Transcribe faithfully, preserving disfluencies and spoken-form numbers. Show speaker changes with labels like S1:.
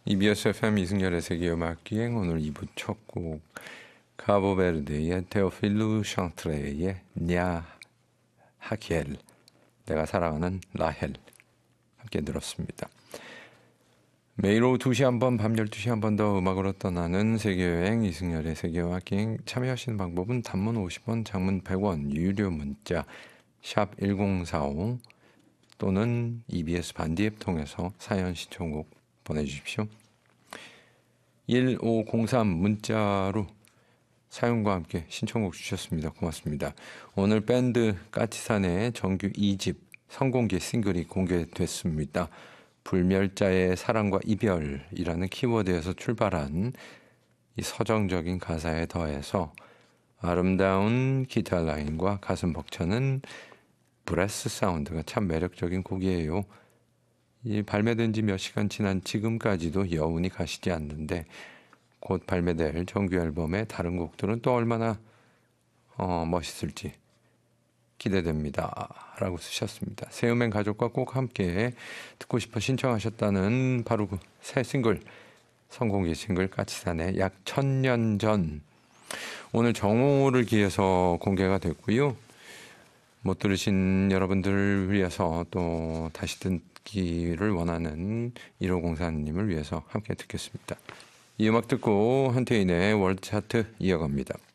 S1: 이비에스 에프엠 이승열의 세계음악기행 오늘 이 부 첫 곡 카보베르데의 테오필루 샹트레의 냐 하겔 내가 사랑하는 라헬 함께 들었습니다. 매일 오후 두 시 한 번, 밤 열두 시 한 번 더 음악으로 떠나는 세계여행 이승열의 세계음악기행 참여하시는 방법은 단문 오십 원, 장문 백 원, 유료 문자 샵 일공사오 또는 이비에스 반디 앱 통해서 사연 신청곡 보내주십시오. 일오공삼 문자로 사연과 함께 신청곡 주셨습니다. 고맙습니다. 오늘 밴드 까치산의 정규 이 집 성공기 싱글이 공개됐습니다. 불멸자의 사랑과 이별이라는 키워드에서 출발한 이 서정적인 가사에 더해서 아름다운 기타 라인과 가슴 벅차는 브레스 사운드가 참 매력적인 곡이에요. 이 발매된 지 몇 시간 지난 지금까지도 여운이 가시지 않는데 곧 발매될 정규 앨범의 다른 곡들은 또 얼마나 어, 멋있을지 기대됩니다. 라고 쓰셨습니다. 새음행 가족과 꼭 함께 듣고 싶어 신청하셨다는 바로 그 새 싱글 성공기 싱글 까치산의 약 천년 전 오늘 정오를 기해서 공개가 됐고요. 못 들으신 여러분들을 위해서 또 다시 듣기를 원하는 일오공사님을 위해서 함께 듣겠습니다. 이 음악 듣고 한태인의 월드 차트 이어갑니다.